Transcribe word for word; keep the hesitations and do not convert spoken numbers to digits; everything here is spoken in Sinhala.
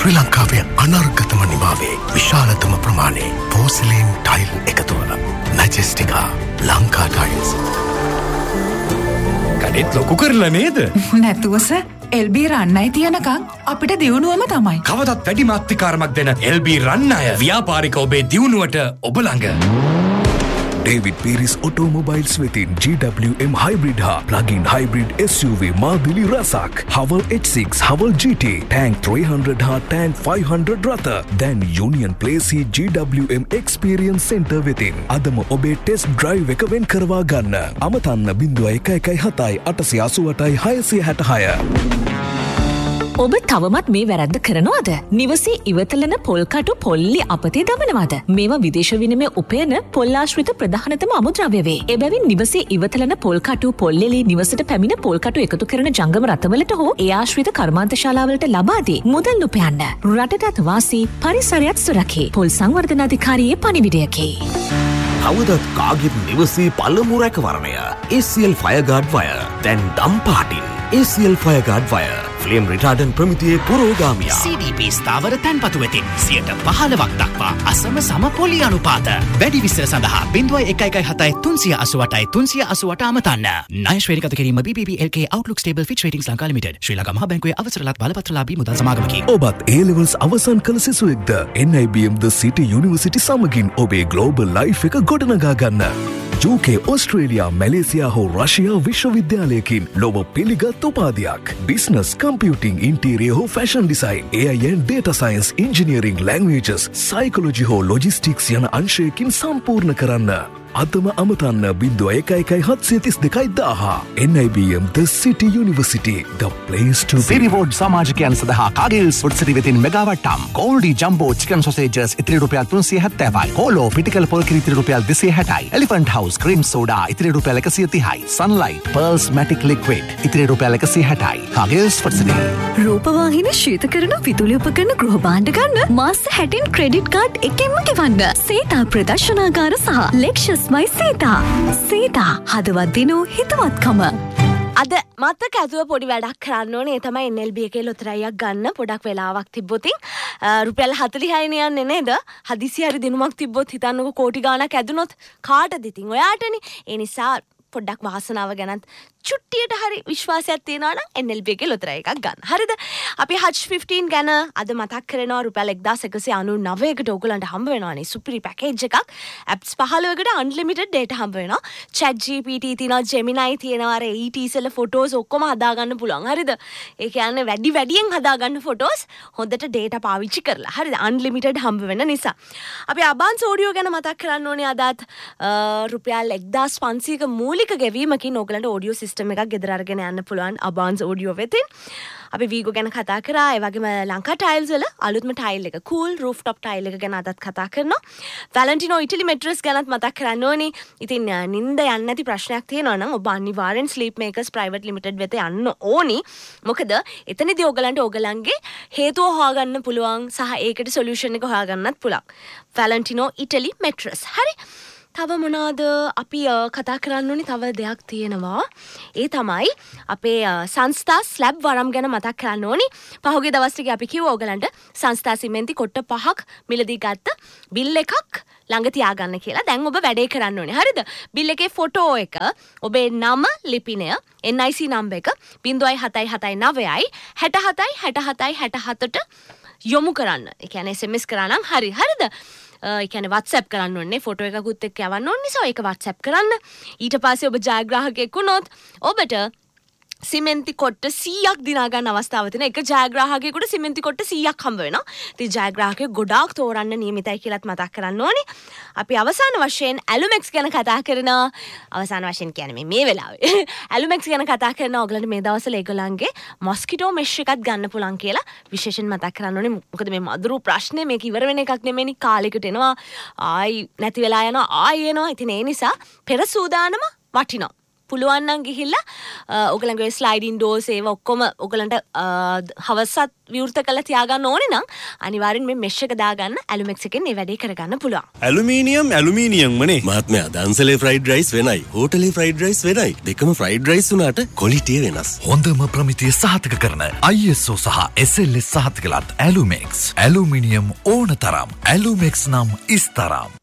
ශ්‍රී ලංකාවේ අනර්ගතම නිමාවේ විශාලතම ප්‍රමාණයේ පෝසිලීන් ටයිල් එකතුවන මැජෙස්ටිකා ලංකා ටයිල්ස්. කඩෙත් ලොකු කරලා නේද? නැතුවස එල්බී රන්නයි තියනකම් අපිට දියුණුවම තමයි. කවදත් වැඩි මාත්‍රිකාරමක් දෙන එල්බී රන්නය ව්‍යාපාරික ඔබේ දියුණුවට ඔබ ළඟ. David Pieris Automobiles within G W M Hybrid ha plug-in hybrid S U V Madili Rasak Haval H six Haval G T Tank three hundred ha Tank five hundred ratha then Union Place hi G W M Experience Center within adama obe test drive එක වෙන් කරවා ගන්න අමතන්න zero one one seven eight eight eight six six six. ඔබ තවමත් මේ වැරද්ද කරනවද? නිවසේ ඉවතලන පොල්කටු පොල්ලි අපතේ දමනවද? මේවා විදේශ විනිමය උපයන පොල්ලාශ්‍රිත ප්‍රධානතම අමුද්‍රව්‍ය වේ. එබැවින් නිවසේ ඉවතලන පොල්කටු පොල්ලෙලි නිවසට පැමිණ පොල්කටු එකතු කරන ජංගම රථවලට හෝ ඒ ආශ්‍රිත කර්මාන්තශාලාවලට ලබා දී මුදල් උපයන්න. රටටත් වාසී පරිසරයත් සුරකේ. පොල් සංවර්ධන අධිකාරියේ පණිවිඩයකි. කවදත් කාගෙත් නිවසේ පළමු රැකවරණය A C L Fireguard Wire දැන් දම් පාටින් A C L Fireguard Wire flame රිටාඩන්ට් ප්‍රමිතියේ පුරෝගාමියා C D P ස්ථාවර තැන්පතු වෙතින් සියයට පහළොවක් දක්වා අසම සම පොලි අනුපාත වැඩි විස්තර සඳහා zero one one seven තුන්සිය අසූඅටයි තුන්සිය අසූඅට අමතන්න. ණය ශ්‍රේණිගත කිරීම B B B L K Outlook Stable Fitch Ratings Lanka Limited ශ්‍රී ලංකා මහා බැංකුවේ අවසරලත් බලපත්‍රලාභී මුදල් සමාගමකි. ඔබත් A levels අවසන් කළ සිසුවෙක්ද N I B M The City University සමගින් ඔබේ global life එක ගොඩනගා ගන්න. U K, Australia, Malaysia හෝ රෂියා විශ්වවිද්‍යාලයකින් ලොව පිළිගත් උපාධියක්. Business, Computing, Interior හෝ Fashion Design, A I and Data Science, Engineering, Languages, Psychology හෝ Logistics යන අංශයකින් සම්පූර්ණ කරන්න. අදම අමතන්න zero one one seven seven three two thousand. N I B M The City University, the place to be. Siriwood සමාජිකයන් සඳහා කාගෙල්ස් ෆුඩ් සිටි වෙතින් මෙගාවට්ටම් ගෝල්ඩි ජම්බෝ චිකන් සොසේජස් ඉතිරි රුපියල් තුන්සිය හැත්තෑවයි. කෝලෝ පිටිකල් පොල් කිරි ඉතිරි රුපියල් දෙසිය හැටයි. එලිෆන්ට් හවුස් ක්‍රීම් සෝඩා ඉතිරි රුපියල් එකසිය තිහයි. සන්ලයිට් පර්ල්ස් මැටික් ලික්විඩ් ඉතිරි රුපියල් එකසිය හැටයි. කාගෙල්ස් ෆුඩ් සිටි. රූපවාහිනී ශීතකරණ විදුලි උපකරණ ගෘහ භාණ්ඩ ගන්න මාස හැටින් ක්‍රෙඩිට් කාඩ් එකෙන්ම ගෙවන්න. සීතා ප්‍රදර්ශනාගාර සහ ලෙක්ෂස් මයි සීතා. සීතා හදවත් දිනු හිතවත්කම. අද මතක ඇතුව පොඩි වැඩක් කරන්න ඕනේ. ඒ තමයි N L B එකේ ලොතරැයියක් ගන්න. පොඩක් වෙලාවක් තිබ්බොතින් රුපියල් හතළිහයි යන්නේ නේද? හදිසි හරි දිනුමක් තිබ්බොත් හිතන්නකෝ කෝටි ගාණක් ඇදුනොත් කාටද ඉතින් ඔයාටනේ. ඒ නිසා පොඩ්ඩක් වාසනාව ගැනත් චුට්ටියට හරි විශ්වාසයක් තියෙනවා නම් N L B එකේ ලොතරැයි එකක් ගන්න. හරිද? අපි Hutch fifteen ගැන අද මතක් කරනවා. රුපියල් එක්දාස් එකසිය අනූනවයකට ඔයගලන්ට හම්බ වෙනවානේ සුපිරි පැකේජ් එකක්. ඇප්ස් පහළොවකට අන්ලිමිටඩ් ඩේටා හම්බ වෙනවා. Chat G P T තියෙනවා, Gemini තියෙනවා, අර E T S L photos ඔක්කොම හදා ගන්න පුළුවන්. හරිද? ඒ කියන්නේ වැඩි වැඩියෙන් හදා ගන්න ෆොටෝස් හොඳට ඩේටා පාවිච්චි කරලා. හරිද? අන්ලිමිටඩ් හම්බ වෙන නිසා. අපි අබාන්ස් ඔඩියෝ ගැන මතක් කරන්න ඕනේ අදත් රුපියල් එක්දාස් පන්සීයක මූලික ගෙවීමකින් ඔයගලන්ට ඔඩියෝ සිස්ටම් එකක් ගෙදර අරගෙන යන්න පුළුවන් අබාන්ස් ඔඩියෝ වෙතින්. අපි වීගෝ ගැන කතා කරා. ඒ වගේම ලංකා ටයිල්ස් වල අලුත්ම ටයිල් එක කූල් රූෆ්ටොප් ටයිල් එක ගැන අදත් කතා කරනවා. වැලන්ටිනෝ ඉටලි මෙට්‍රස් ගැනත් මතක් කරන්න ඕනේ. ඉතින් නිින්ද යන්නේ නැති ප්‍රශ්නයක් තියෙනවා නම් ඔබ අනිවාර්යෙන් ස්ලීප් මේකර්ස් ප්‍රයිවට් ලිමිටඩ් වෙත යන්න ඕනි. මොකද එතනදී ඔයගලන්ට ඔයගලන්ගේ හේතුව හොයාගන්න පුළුවන් සහ ඒකට සොලියුෂන් එක හොයාගන්නත් පුළුවන්. වැලන්ටිනෝ ඉටලි මෙට්‍රස්. හරි. තව මොනවාද අපි කතා කරන්න ඕනේ? තව දෙයක් තියෙනවා. ඒ තමයි අපේ සංස්ථා ස්ලැබ් වරම් ගැන මතක් කරන්න ඕනේ. පහුගිය දවස් ටිකේ අපි කිව්වා ඔයගලන්ට සංස්ථා සිමෙන්ති කොට්ට පහක් මිලදී ගත්ත බිල් එකක් ළඟ තියාගන්න කියලා. දැන් ඔබ වැඩේ කරන්න ඕනේ. හරිද? බිල් එකේ ෆොටෝ එක, ඔබේ නම, ලිපිනය, N I C නම්බර් එක zero seven seven nine හැට හතයි හැට හතයි හැට හතට යොමු කරන්න. ඒ කියන්නේ S M S කරා නම් හරි. හරිද? ඒ කියන්නේ WhatsApp කරන්න ඕනේ. ෆොටෝ එකකුත් එක්ක යවන්න ඕනේ නිසා ඒක WhatsApp කරන්න. ඊට පස්සේ ඔබ ජයග්‍රාහකයෙක් වුණොත් ඔබට සිමෙන්ති කොට්ට සීයක් දිනා ගන්න අවස්ථාව තියෙනවා. එක ජයග්‍රාහකයෙකුට සිමෙන්ති කොට්ට සීයක් හම්බ වෙනවා. ඉතින් ජයග්‍රාහකයෙක් ගොඩාක් තෝරන්න නියමිතයි කියලාත් මතක් කරන්න ඕනේ. අපි අවසාන වශයෙන් ඇලුමෙක්ස් ගැන කතා කරනවා. අවසාන වශයෙන් කියන්නේ මේ මේ වෙලාවේ ඇලුමෙක්ස් ගැන කතා කරනවා. ඔයගලන්ට මේ දවස්වල ඒගොල්ලන්ගේ මොස්කිටෝ මෙෂ් එකක් ගන්න පුළුවන් කියලා විශේෂයෙන් මතක් කරන්න ඕනේ. මොකද මේ මදුරු ප්‍රශ්නේ මේක ඉවර වෙන එකක් නෙමෙයි. කාලෙකට එනවා. ආයි නැති වෙලා යනවා. ආයි එනවා. ඉතින් ඒ නිසා පෙර සූදානම වටිනවා. පුළුවන් නම් ගිහිල්ලා ඔයගලගේ ස්ලයිඩින් ඩෝර්ස් ඒව ඔක්කොම ඔයගලන්ට හවසත් විවෘත කරලා තියාගන්න ඕනේ නම් අනිවාර්යෙන් මේ මෙෂ් එක දාගන්න ඇලුමෙක්ස් එකෙන් මේ වැඩේ කරගන්න පුළුවන්. Aluminium aluminium මනේ. මහත්මයා දන්සලේ ෆ්‍රයිඩ් රයිස් වෙනයි. හෝටලේ ෆ්‍රයිඩ් රයිස් වෙනයි. දෙකම ෆ්‍රයිඩ් රයිස් උනාට ක්වොලිටිය වෙනස්. හොඳම ප්‍රමිතිය සහතික කරන I S O සහ S L S සහතිකලත් ඇලුමෙක්ස්. ඇලුමිනියම් ඕන තරම්. ඇලුමෙක්ස් නම් ඉස්තරම්.